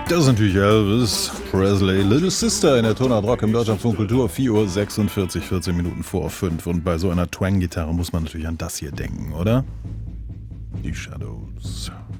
Das ist natürlich Elvis Presley, Little Sister in der Tonart Rock im Deutschlandfunk Kultur, 4:46 Uhr, 14 Minuten vor 5. Und bei so einer Twang-Gitarre muss man natürlich an das hier denken, oder? Die Shadows.